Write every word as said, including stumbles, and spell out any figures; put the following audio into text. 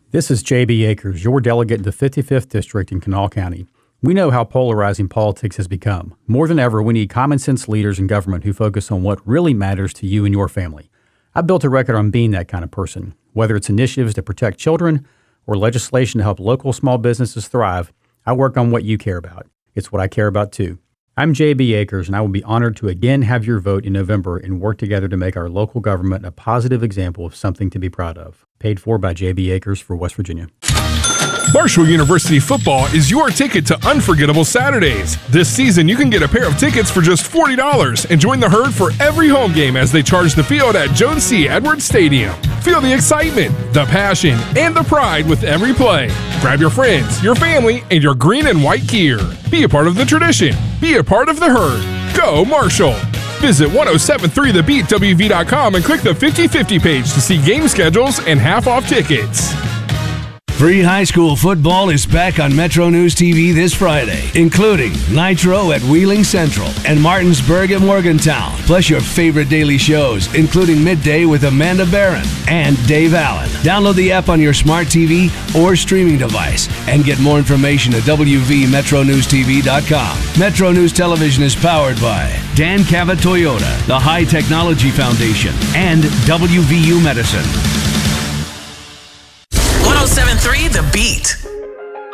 This is J B Akers, your delegate in the fifty-fifth District in Kanawha County. We know how polarizing politics has become. More than ever, we need common sense leaders in government who focus on what really matters to you and your family. I built a record on being that kind of person. Whether it's initiatives to protect children or legislation to help local small businesses thrive, I work on what you care about. It's what I care about too. I'm J B Akers, and I will be honored to again have your vote in November and work together to make our local government a positive example of something to be proud of. Paid for by J B Akers for West Virginia. Marshall University football is your ticket to unforgettable Saturdays. This season, you can get a pair of tickets for just forty dollars and join the herd for every home game as they charge the field at Jones C. Edwards Stadium. Feel the excitement, the passion, and the pride with every play. Grab your friends, your family, and your green and white gear. Be a part of the tradition. Be a part of the herd. Go Marshall! Visit ten seventy-three the beat W V dot com and click the fifty fifty page to see game schedules and half-off tickets. Free high school football is back on Metro News T V this Friday, including Nitro at Wheeling Central and Martinsburg at Morgantown, plus your favorite daily shows, including Midday with Amanda Barron and Dave Allen. Download the app on your smart T V or streaming device and get more information at W V Metro News T V dot com. Metro News Television is powered by Dan Cavett Toyota, the High Technology Foundation, and W V U Medicine. ten seventy-three The Beat.